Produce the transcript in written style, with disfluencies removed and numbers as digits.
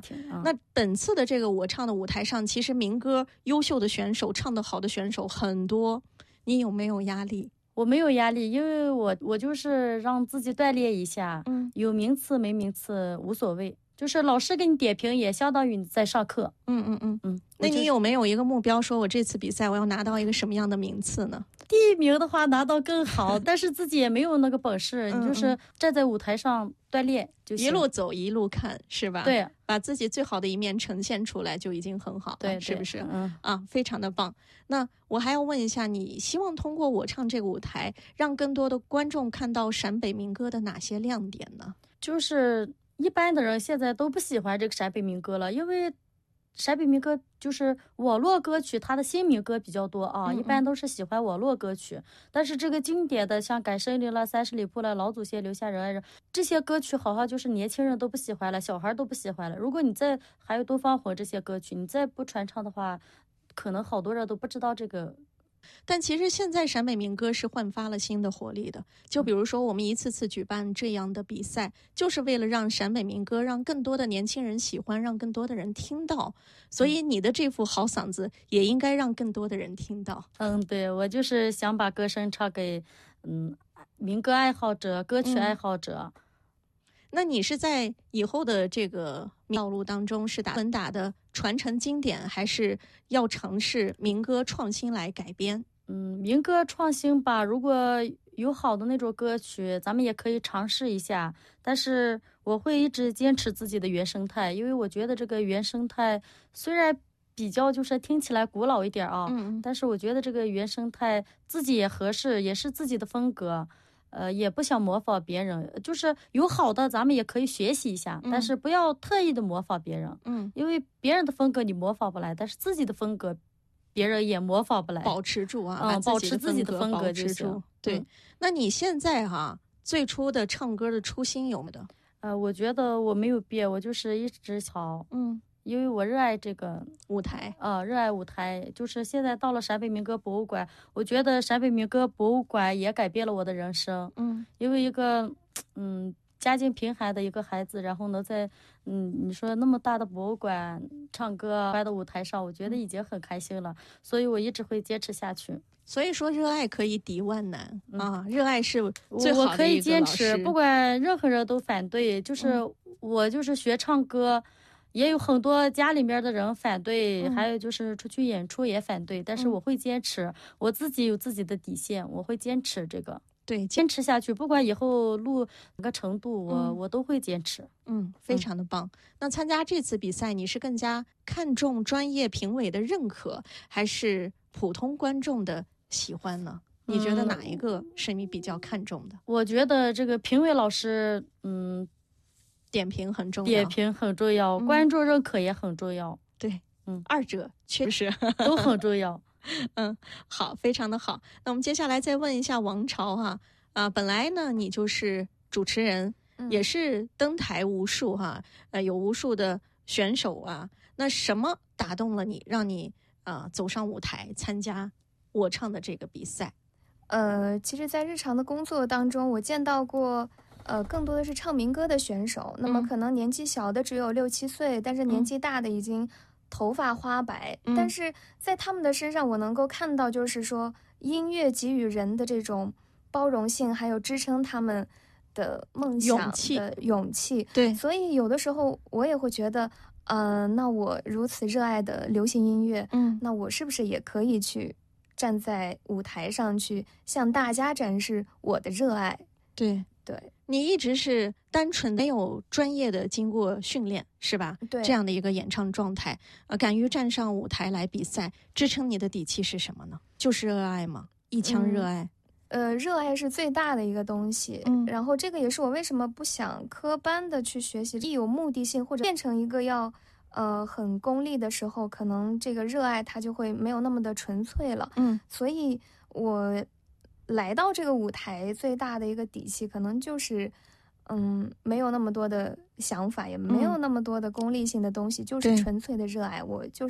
听。 那本次的这个我唱的舞台上，其实民歌优秀的选手、唱得好的选手很多，你有没有压力？ 我没有压力，因为我就是让自己锻炼一下，有名次没名次无所谓，就是老师给你点评也相当于你在上课。 那你有没有一个目标，说我这次比赛我要拿到一个什么样的名次呢？ 第一名的话拿到更好，但是自己也没有那个本事，你就是站在舞台上锻炼就行， 一路走一路看，是吧？ 对， 把自己最好的一面呈现出来就已经很好了， 对， 是不是？非常的棒。那我还要问一下，你希望通过我唱这个舞台，让更多的观众看到陕北民歌的哪些亮点呢？ 就是一般的人现在都不喜欢这个陕北民歌了，因为陕北民歌就是网络歌曲，它的新民歌比较多啊，一般都是喜欢网络歌曲。但是这个经典的像《赶森林》了、《三十里铺》了、老祖先留下人爱人，这些歌曲好像就是年轻人都不喜欢了，小孩都不喜欢了。如果你再还有东方红这些歌曲，你再不传唱的话，可能好多人都不知道这个。 但其实现在陕北民歌是焕发了新的活力的，就比如说我们一次次举办这样的比赛，就是为了让陕北民歌让更多的年轻人喜欢，让更多的人听到，所以你的这副好嗓子也应该让更多的人听到。 对，我就是想把歌声唱给民歌爱好者、歌曲爱好者。 那你是在以后的这个道路当中是打稳打的传承经典，还是要尝试民歌创新来改编？ 民歌创新吧，如果有好的那种歌曲，咱们也可以尝试一下。但是我会一直坚持自己的原生态，因为我觉得这个原生态虽然比较就是听起来古老一点啊，但是我觉得这个原生态自己也合适，也是自己的风格。也不想模仿别人，就是有好的咱们也可以学习一下，但是不要特意的模仿别人，因为别人的风格你模仿不来，但是自己的风格别人也模仿不来， 保持住啊， 保持自己的风格就行。 对，那你现在最初的唱歌的初心有没有？ 我觉得我没有变，我就是一直想，因为我热爱这个舞台热爱舞台。就是现在到了陕北民歌博物馆，我觉得陕北民歌博物馆也改变了我的人生。因为一个家境贫寒的一个孩子，然后呢在你说那么大的博物馆唱歌摆的舞台上，我觉得已经很开心了，所以我一直会坚持下去。 所以说热爱可以抵万难热爱是最好的一个老师。 我可以坚持，不管任何人都反对，就是我就是学唱歌。也有很多家里面的人反对，还有就是出去演出也反对，但是我会坚持，我自己有自己的底线，我会坚持这个， 对， 坚持下去，不管以后录哪个程度，我都会坚持。 非常的棒。那参加这次比赛，你是更加看重专业评委的认可，还是普通观众的喜欢呢？你觉得哪一个是你比较看重的？ 我觉得这个评委老师， 点评很重要， 观众认可也很重要。 对，二者确实都很重要。 好，非常的好。那我们接下来再问一下王朝本来呢你就是主持人，也是登台无数有无数的选手那什么打动了你，让你走上舞台参加我唱的这个比赛？ 其实，在日常的工作当中，我见到过。更多的是唱民歌的选手，那么可能年纪小的只有6、7岁，但是年纪大的已经头发花白。但是在他们的身上，我能够看到，就是说音乐给予人的这种包容性，还有支撑他们的梦想的勇气。 对， 所以有的时候我也会觉得，那我如此热爱的流行音乐，那我是不是也可以去站在舞台上去向大家展示我的热爱？ 对。你一直是单纯没有专业的经过训练，是吧？ 对， 这样的一个演唱状态，敢于站上舞台来比赛，支撑你的底气是什么呢？就是热爱吗？一腔热爱。 热爱是最大的一个东西。然后这个也是我为什么不想科班的去学习，一有目的性或者变成一个要很功利的时候，可能这个热爱它就会没有那么的纯粹了。所以我来到这个舞台最大的一个底气可能就是没有那么多的想法，也没有那么多的功利性的东西，就是纯粹的热爱。我就